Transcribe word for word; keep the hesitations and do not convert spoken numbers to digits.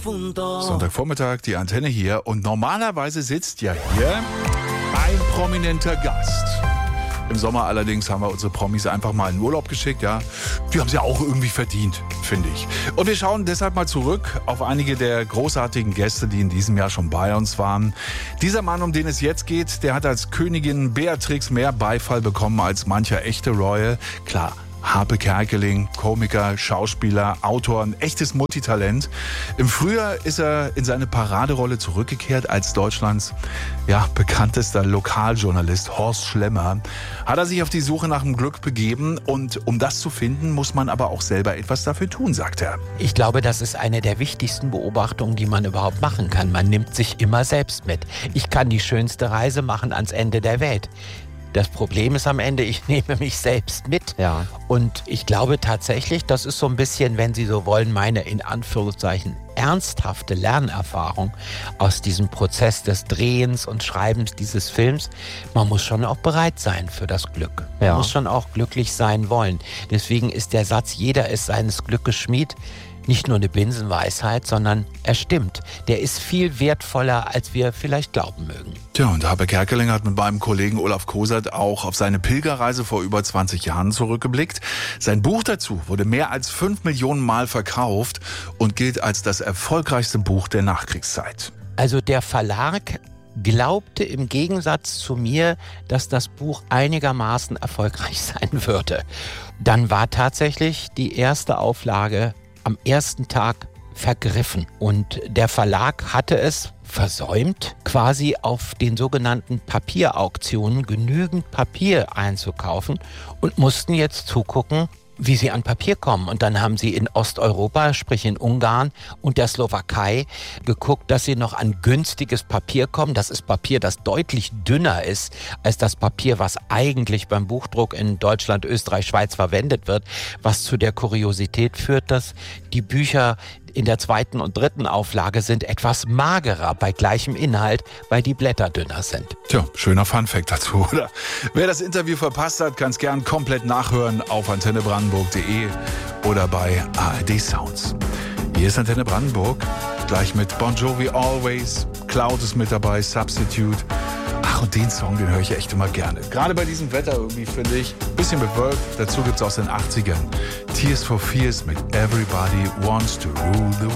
Sonntagvormittag, die Antenne hier. Und normalerweise sitzt ja hier ein prominenter Gast. Im Sommer allerdings haben wir unsere Promis einfach mal in Urlaub geschickt, ja. Die haben es ja auch irgendwie verdient, finde ich. Und wir schauen deshalb mal zurück auf einige der großartigen Gäste, die in diesem Jahr schon bei uns waren. Dieser Mann, um den es jetzt geht, der hat als Königin Beatrix mehr Beifall bekommen als mancher echte Royal. Klar, Harpe Kerkeling, Komiker, Schauspieler, Autor, ein echtes Multitalent. Im Frühjahr ist er in seine Paraderolle zurückgekehrt als Deutschlands ja, bekanntester Lokaljournalist Horst Schlemmer. Hat er sich auf die Suche nach dem Glück begeben und um das zu finden, muss man aber auch selber etwas dafür tun, sagt er. Ich glaube, das ist eine der wichtigsten Beobachtungen, die man überhaupt machen kann. Man nimmt sich immer selbst mit. Ich kann die schönste Reise machen ans Ende der Welt. Das Problem ist am Ende, ich nehme mich selbst mit. Ja. Und ich glaube tatsächlich, das ist so ein bisschen, wenn Sie so wollen, meine in Anführungszeichen ernsthafte Lernerfahrung aus diesem Prozess des Drehens und Schreibens dieses Films. Man muss schon auch bereit sein für das Glück. Man Ja. muss schon auch glücklich sein wollen. Deswegen ist der Satz, jeder ist seines Glückes Schmied, nicht nur eine Binsenweisheit, sondern er stimmt. Der ist viel wertvoller, als wir vielleicht glauben mögen. Tja, und Harpe Kerkeling hat mit meinem Kollegen Olaf Kosert auch auf seine Pilgerreise vor über zwanzig Jahren zurückgeblickt. Sein Buch dazu wurde mehr als fünf Millionen Mal verkauft und gilt als das erfolgreichste Buch der Nachkriegszeit. Also der Verlag glaubte im Gegensatz zu mir, dass das Buch einigermaßen erfolgreich sein würde. Dann war tatsächlich die erste Auflage am ersten Tag vergriffen. Und der Verlag hatte es versäumt, quasi auf den sogenannten Papierauktionen genügend Papier einzukaufen und mussten jetzt zugucken, wie sie an Papier kommen. Und dann haben sie in Osteuropa, sprich in Ungarn und der Slowakei, geguckt, dass sie noch an günstiges Papier kommen. Das ist Papier, das deutlich dünner ist als das Papier, was eigentlich beim Buchdruck in Deutschland, Österreich, Schweiz verwendet wird, was zu der Kuriosität führt, dass die Bücher in der zweiten und dritten Auflage sind etwas magerer bei gleichem Inhalt, weil die Blätter dünner sind. Tja, schöner Funfact dazu, oder? Wer das Interview verpasst hat, kann es gern komplett nachhören auf antenne brandenburg punkt de oder bei A R D Sounds. Hier ist Antenne Brandenburg, gleich mit Bon Jovi Always, Cloud ist mit dabei, Substitute. Ach, und den Song, den höre ich echt immer gerne. Gerade bei diesem Wetter irgendwie, finde ich. Bisschen bewölkt. Dazu gibt's aus den achtzigern Tears for Fears mit Everybody Wants to Rule the